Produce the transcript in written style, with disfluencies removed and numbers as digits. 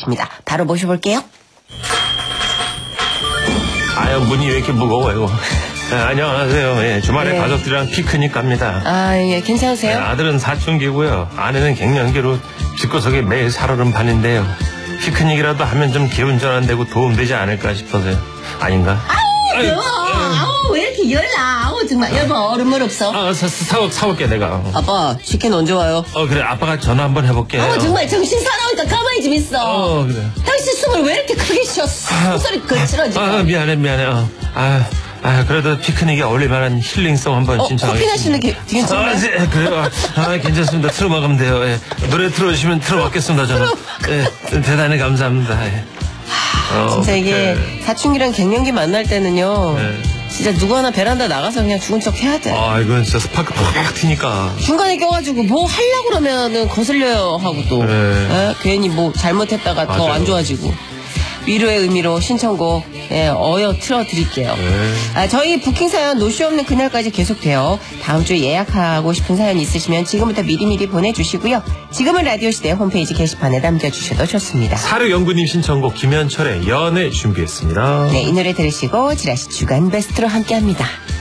계십니다. 바로 모셔볼게요. 아유, 문이 왜 이렇게 무거워요? 네, 안녕하세요. 예, 주말에 네. 가족들이랑 피크닉 갑니다. 아, 예, 괜찮으세요? 네, 아들은 사춘기고요. 아내는 갱년기로 집구석에 매일 살얼음 반인데요. 피크닉이라도 하면 좀 기분 전환되고 도움되지 않을까 싶어서요. 아닌가? 아우, 더워. 아우, 왜 이렇게 열나? 아우, 정말. 여보, 얼음물 없어? 아, 사올게, 내가. 아빠, 치킨 언제 와요? 그래, 아빠가 전화 한번 해볼게. 정말 정신 사나우니까 가만히 좀 있어. 그래. 당신 숨을 왜 이렇게 크게 쉬어? 목소리 거칠어지고. 미안해. 그래도 피크닉에 어울릴만한 힐링송 한번 신청하겠습니다. 커피 마시는 게 괜찮아요? 그래요. 괜찮습니다. 틀어먹으면 돼요. 예. 노래 틀어주시면 틀어먹겠습니다, 저는. 예, 대단히 감사합니다. 예. 진짜 이게 사춘기랑 갱년기 만날 때는요. 네. 진짜 누구 하나 베란다 나가서 그냥 죽은 척 해야 돼. 이건 진짜 스파크 팍 튀니까. 중간에 껴가지고 뭐 하려고 그러면은 거슬려요 하고 또. 네. 괜히 뭐 잘못했다가 더 안 좋아지고. 위로의 의미로 신청곡 어여 틀어드릴게요. 네. 저희 부킹 사연 노쇼 없는 그날까지 계속돼요. 다음 주에 예약하고 싶은 사연 있으시면 지금부터 미리미리 보내주시고요. 지금은 라디오시대 홈페이지 게시판에 남겨주셔도 좋습니다. 사르연구님 신청곡 김현철의 연애 준비했습니다. 네, 이 노래 들으시고 지라시 주간 베스트로 함께합니다.